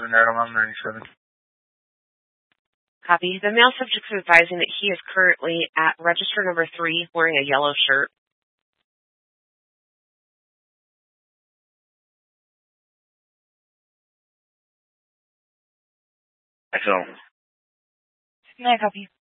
Adelon 97. Copy. The male subject is advising that he is currently at register number 3 wearing a yellow shirt. Excellent. May I copy?